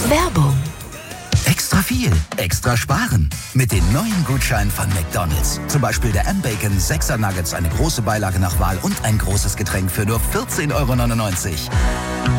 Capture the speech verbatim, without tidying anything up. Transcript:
Werbung. Extra viel, extra sparen. Mit den neuen Gutscheinen von McDonald's. Zum Beispiel der M-Bacon sechser Nuggets, eine große Beilage nach Wahl und ein großes Getränk für nur vierzehn Euro neunundneunzig.